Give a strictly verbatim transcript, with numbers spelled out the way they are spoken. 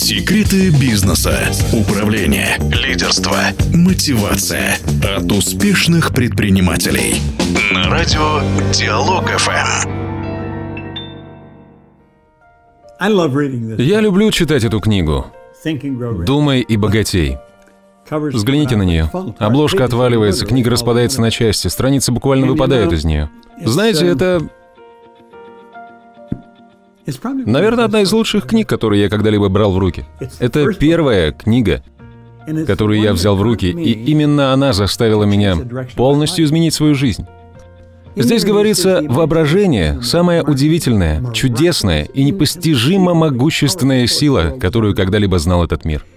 Секреты бизнеса, управления, лидерства, мотивация от успешных предпринимателей. На радио Диалог эф эм. Я люблю читать эту книгу «Думай и богатей». Взгляните на нее. Обложка отваливается, книга распадается на части, страницы буквально выпадают из нее. Знаете, это... Наверное, одна из лучших книг, которые я когда-либо брал в руки. Это первая книга, которую я взял в руки, и именно она заставила меня полностью изменить свою жизнь. Здесь говорится, воображение — самая удивительная, чудесная и непостижимо могущественная сила, которую когда-либо знал этот мир.